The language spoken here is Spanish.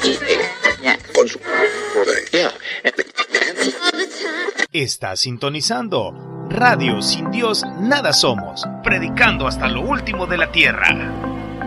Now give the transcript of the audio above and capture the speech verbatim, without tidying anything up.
Con su... Está sintonizando Radio Sin Dios Nada Somos, predicando hasta lo último de la tierra.